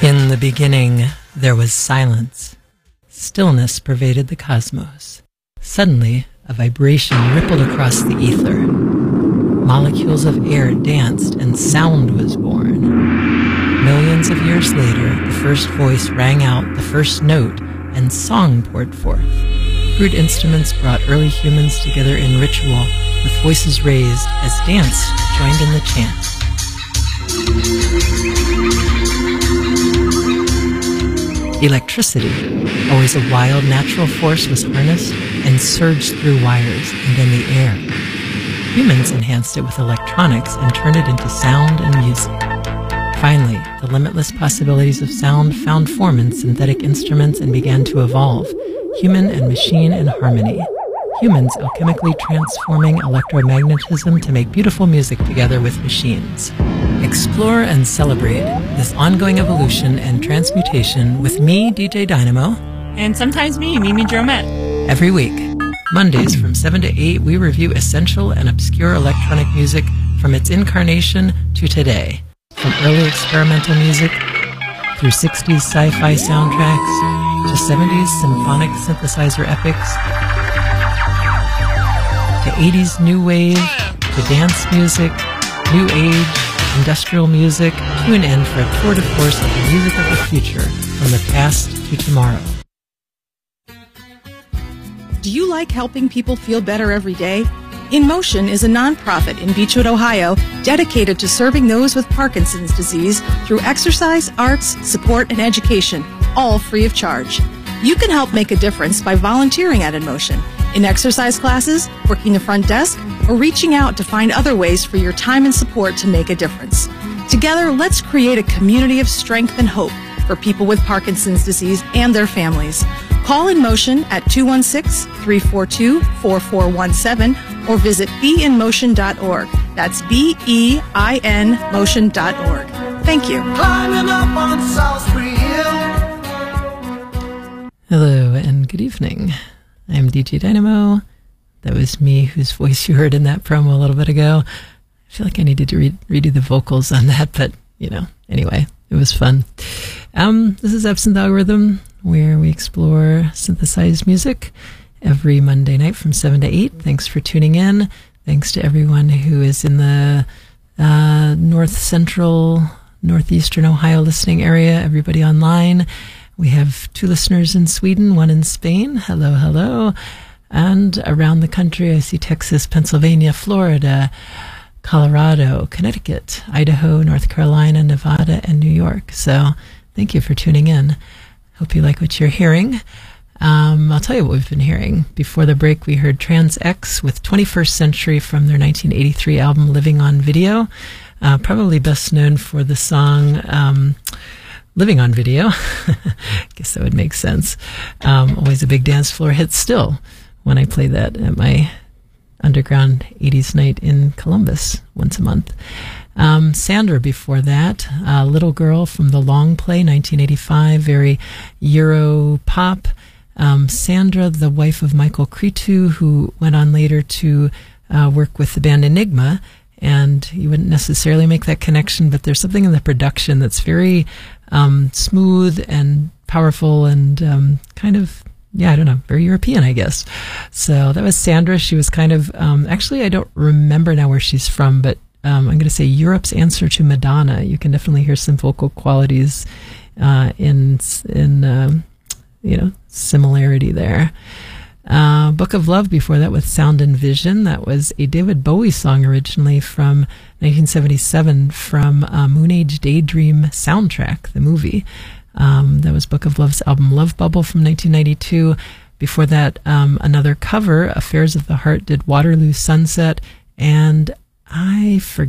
In the beginning, there was silence. Stillness pervaded the cosmos. Suddenly, a vibration rippled across the ether. Molecules of air danced and sound was born. Millions of years later, the first voice rang out the first note and song poured forth. Crude instruments brought early humans together in ritual, with voices raised as dance joined in the chant. Electricity, always a wild natural force, was harnessed and surged through wires and in the air. Humans enhanced it with electronics and turned it into sound and music. Finally, the limitless possibilities of sound found form in synthetic instruments and began to evolve, human and machine in harmony. Humans alchemically transforming electromagnetism to make beautiful music together with machines. Explore and celebrate this ongoing evolution and transmutation with me, DJ Dynamo. And sometimes me, Mimi Dromette. Every week, Mondays from 7 to 8, we review essential and obscure electronic music from its incarnation to today. From early experimental music, through 60s sci-fi soundtracks, to 70s symphonic synthesizer epics, to 80s new wave, to dance music, new age, industrial music. Tune in for a tour de force of the music of the future, from the past to tomorrow. Do you like helping people feel better every day? In Motion is a nonprofit in Beechwood, Ohio, dedicated to serving those with Parkinson's disease through exercise, arts, support, and education, all free of charge. You can help make a difference by volunteering at In Motion, in exercise classes, working the front desk, or reaching out to find other ways for your time and support to make a difference. Together, let's create a community of strength and hope for people with Parkinson's disease and their families. Call In Motion at 216-342-4417 or visit beinmotion.org. That's BEIN motion.org. Thank you. Climbing up on Salisbury Hill. Hello and good evening. I'm DJ Dynamo. That was me whose voice you heard in that promo a little bit ago. I feel like I needed to redo the vocals on that, but, anyway, it was fun. This is Absinthe Algorithm, where we explore synthesized music every Monday night from 7 to 8. Thanks for tuning in. Thanks to everyone who is in the north central, northeastern Ohio listening area, everybody online. We have 2 listeners in Sweden, 1 in Spain. Hello, hello. And around the country, I see Texas, Pennsylvania, Florida, Colorado, Connecticut, Idaho, North Carolina, Nevada, and New York. So thank you for tuning in. Hope you like what you're hearing. I'll tell you what we've been hearing. Before the break, we heard Trans X with 21st Century from their 1983 album Living on Video. Probably best known for the song Living on Video. Guess that would make sense. Always a big dance floor hit still when I play that at my underground 80s night in Columbus once a month. Sandra before that, Little Girl from The Long Play, 1985, very Euro pop. Sandra, the wife of Michael Cretu, who went on later to work with the band Enigma, and you wouldn't necessarily make that connection, but there's something in the production that's very smooth and powerful and kind of, very European, I guess. So that was Sandra. She was kind of, actually, I don't remember now where she's from, but I'm going to say Europe's answer to Madonna. You can definitely hear some vocal qualities in similarity there. Book of Love before that with Sound and Vision. That was a David Bowie song originally from 1977 from Moon Age Daydream soundtrack, the movie. That was Book of Love's album Love Bubble from 1992. Before that, another cover, Affairs of the Heart, did Waterloo Sunset, and I forget